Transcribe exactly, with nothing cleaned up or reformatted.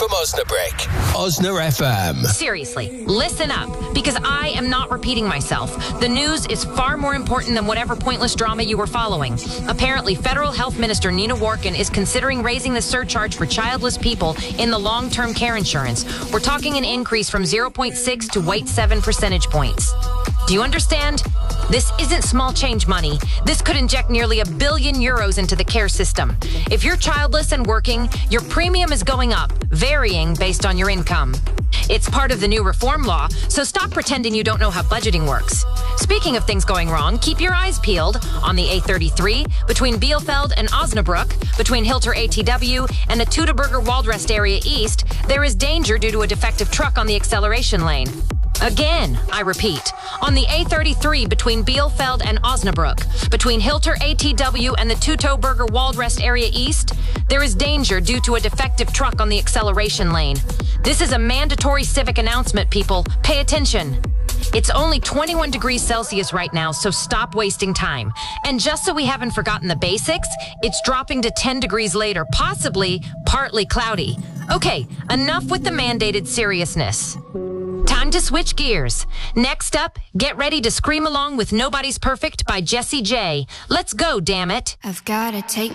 from Osnabrück. Osna F M. Seriously, listen up, because I am not repeating myself. The news is far more important than whatever pointless drama you were following. Apparently, Federal Health Minister Nina Warken is considering raising the surcharge for childless people in the long-term care insurance. We're talking an increase from zero point six to wait seven percentage points. Do you understand? This isn't small change money. This could inject nearly a billion euros into the care system. If you're childless and working, your premium is going up, varying based on your income. It's part of the new reform law, so stop pretending you don't know how budgeting works. Speaking of things going wrong, keep your eyes peeled. On the A thirty-three, between Bielefeld and Osnabrück, between Hilter A T W and the Teutoburger Waldrest area east, there is danger due to a defective truck on the acceleration lane. Again, I repeat, on the A thirty-three between Bielefeld and Osnabrück, between Hilter A T W and the Teutoburger Waldrest area east, there is danger due to a defective truck on the acceleration lane. This is a mandatory civic announcement, people. Pay attention. It's only twenty-one degrees Celsius right now, so stop wasting time. And just so we haven't forgotten the basics, it's dropping to ten degrees later, possibly partly cloudy. Okay, enough with the mandated seriousness. Time to switch gears. Next up, get ready to scream along with Nobody's Perfect by Jessie J. Let's go, damn it. I've gotta take